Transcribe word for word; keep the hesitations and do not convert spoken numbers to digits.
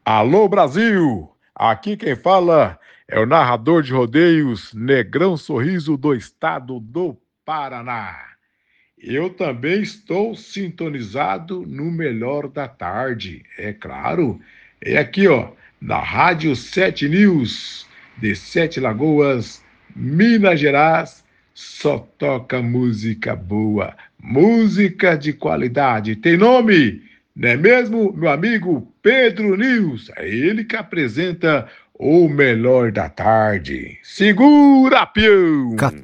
Alô Brasil! Aqui quem fala é o narrador de rodeios Negrão Sorriso do estado do Paraná. Eu também estou sintonizado no Melhor da Tarde, é claro. É aqui, ó, na Rádio Sete News, de Sete Lagoas, Minas Gerais, só toca música boa, música de qualidade. Tem nome, não é mesmo, meu amigo Pedro News? É ele que apresenta o Melhor da Tarde. Segura, peão!